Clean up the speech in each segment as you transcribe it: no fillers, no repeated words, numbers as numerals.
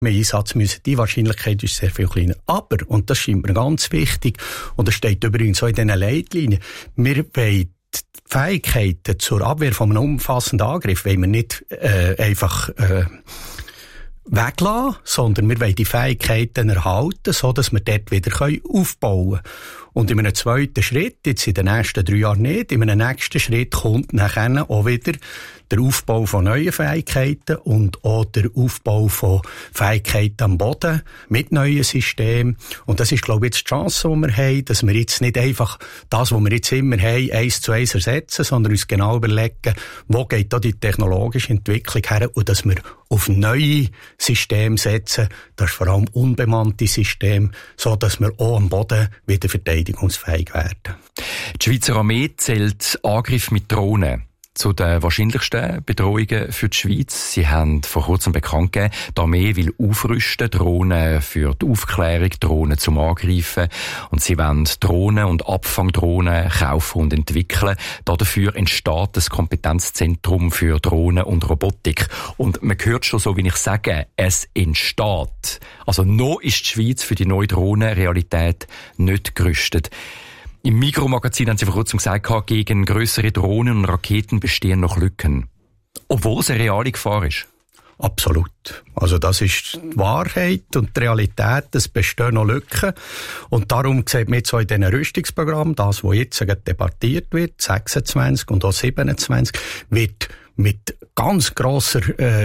Einsatz müssen. Die Wahrscheinlichkeit ist sehr viel kleiner. Aber, und das scheint mir ganz wichtig, und das steht übrigens auch in diesen Leitlinien, wir wollen die Fähigkeiten zur Abwehr von einem umfassenden Angriff wollen wir nicht einfach weglassen, sondern wir wollen die Fähigkeiten erhalten, so dass wir dort wieder aufbauen können. Und in einem zweiten Schritt, jetzt in den nächsten 3 Jahren nicht, in einem nächsten Schritt kommt nachher auch wieder der Aufbau von neuen Fähigkeiten und auch der Aufbau von Fähigkeiten am Boden mit neuen Systemen. Und das ist, glaube ich, jetzt die Chance, die wir haben, dass wir jetzt nicht einfach das, was wir jetzt immer haben, 1:1 ersetzen, sondern uns genau überlegen, wo geht da die technologische Entwicklung her und dass wir auf neue Systeme setzen, das ist vor allem unbemannte Systeme, so dass wir auch am Boden wieder verteidigungsfähig werden. Die Schweizer Armee zählt Angriffe mit Drohnen zu den wahrscheinlichsten Bedrohungen für die Schweiz. Sie haben vor kurzem bekannt gegeben, die Armee will aufrüsten, Drohnen für die Aufklärung, Drohnen zum Angreifen. Und sie wollen Drohnen und Abfangdrohnen kaufen und entwickeln. Dafür entsteht das Kompetenzzentrum für Drohnen und Robotik. Und man hört schon so, wie ich sage, es entsteht. Also noch ist die Schweiz für die neue Drohnenrealität nicht gerüstet. Im Mikromagazin haben Sie vor kurzem gesagt, gegen grössere Drohnen und Raketen bestehen noch Lücken. Obwohl es eine reale Gefahr ist. Absolut. Also das ist die Wahrheit und die Realität, es bestehen noch Lücken. Und darum sieht man jetzt auch in diesen Rüstungsprogrammen, das, was jetzt debattiert wird, 26 und auch 27, wird mit ganz grosser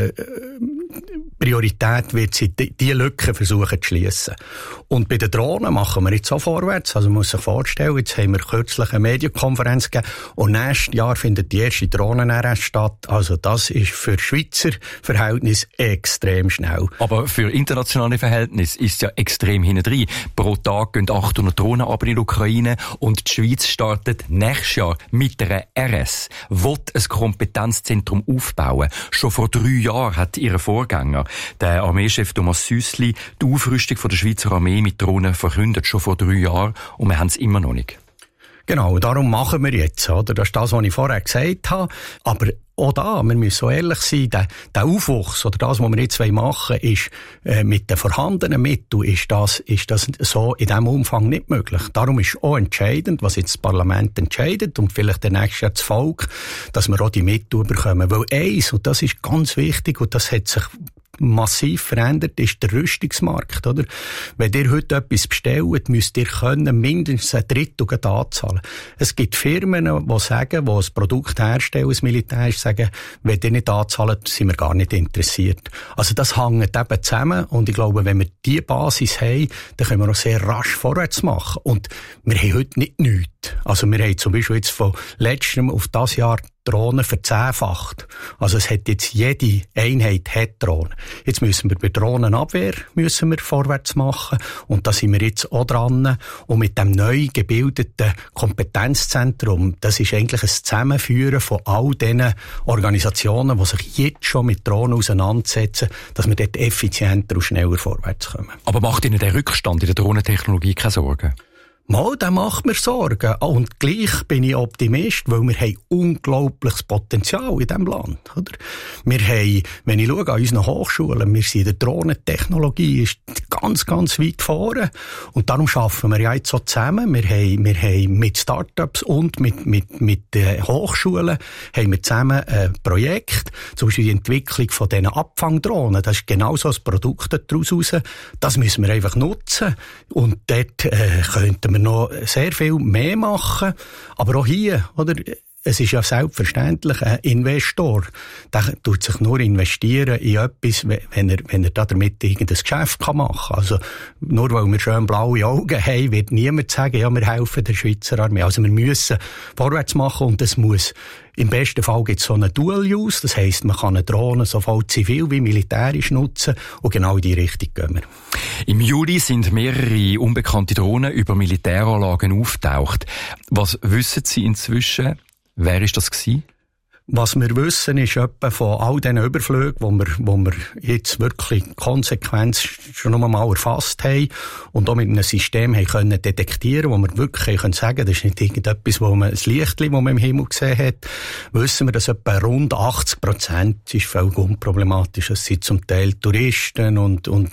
Priorität wird sie diese Lücken versuchen zu schliessen. Und bei den Drohnen machen wir jetzt auch vorwärts. Also man muss sich vorstellen, jetzt haben wir kürzlich eine Medienkonferenz gegeben und nächstes Jahr findet die erste Drohnen-RS statt. Also das ist für Schweizer Verhältnis extrem schnell. Aber für internationale Verhältnisse ist es ja extrem hintendrein. Pro Tag gehen 800 Drohnen ab in die Ukraine und die Schweiz startet nächstes Jahr mit einer RS. Will ein Kompetenzzentrum aufbauen. Schon vor 3 Jahren hat ihr Vorgänger, der Armeechef Thomas Süssli, die Aufrüstung von der Schweizer Armee mit Drohnen verkündet, schon vor 3 Jahren, und wir haben es immer noch nicht. Genau, darum machen wir jetzt, oder? Das ist das, was ich vorher gesagt habe. Aber auch da, wir müssen so ehrlich sein, der Aufwuchs, oder das, was wir jetzt machen wollen, ist, mit den vorhandenen Mitteln, ist das so in diesem Umfang nicht möglich. Darum ist auch entscheidend, was jetzt das Parlament entscheidet und vielleicht der nächste Jahr das Volk, dass wir auch die Mittel bekommen. Weil eins, und das ist ganz wichtig, und das hat sich massiv verändert, ist der Rüstungsmarkt, oder? Wenn ihr heute etwas bestellt, müsst ihr können mindestens 1/3 anzahlen. Es gibt Firmen, die sagen, die ein Produkt herstellen, ein militärisches, sagen, wenn ihr nicht anzahlt, sind wir gar nicht interessiert. Also das hängt eben zusammen und ich glaube, wenn wir diese Basis haben, dann können wir auch sehr rasch vorwärts machen. Und wir haben heute nicht nichts. Also wir haben zum Beispiel jetzt von letztem auf das Jahr Drohnen verzehnfacht. Also es hat jetzt jede Einheit hat Drohnen. Jetzt müssen wir bei Drohnenabwehr vorwärts machen und da sind wir jetzt auch dran. Und mit dem neu gebildeten Kompetenzzentrum, das ist eigentlich ein Zusammenführen von all diesen Organisationen, die sich jetzt schon mit Drohnen auseinandersetzen, dass wir dort effizienter und schneller vorwärts kommen. Aber macht Ihnen der Rückstand in der Drohnentechnologie keine Sorgen? Mal, der macht mir Sorgen. Und gleich bin ich Optimist, weil wir haben unglaubliches Potenzial in diesem Land, oder? Wir haben, wenn ich schaue an unseren Hochschulen, wir sind in der Drohnentechnologie ist ganz, ganz weit vorne. Und darum schaffen wir ja jetzt so zusammen. Wir haben mit Startups und mit Hochschulen haben wir zusammen ein Projekt, zum Beispiel die Entwicklung von diesen Abfangdrohnen. Das ist genau so ein Produkt daraus raus. Das müssen wir einfach nutzen. Und dort könnten wir noch sehr viel mehr machen. Aber auch hier, oder? Es ist ja selbstverständlich, ein Investor, der tut sich nur investieren in etwas, wenn er damit irgendein Geschäft machen kann. Also, nur weil wir schön blaue Augen haben, wird niemand sagen, ja, wir helfen der Schweizer Armee. Also, wir müssen vorwärts machen und es muss, im besten Fall gibt es so eine Dual-Use. Das heisst, man kann eine Drohne sowohl zivil wie militärisch nutzen und genau in die Richtung gehen wir. Im Juli sind mehrere unbekannte Drohnen über Militäranlagen aufgetaucht. Was wissen Sie inzwischen? Wer ist das gewesen? Was wir wissen, ist etwa von all diesen Überflügen, wo wir jetzt wirklich konsequent schon einmal erfasst haben und auch mit einem System haben können detektieren, wo wir wirklich können sagen, das ist nicht irgendetwas, wo man ein Lichtchen, das man im Himmel gesehen hat, wissen wir, dass etwa rund 80% ist völlig unproblematisch. Es sind zum Teil Touristen und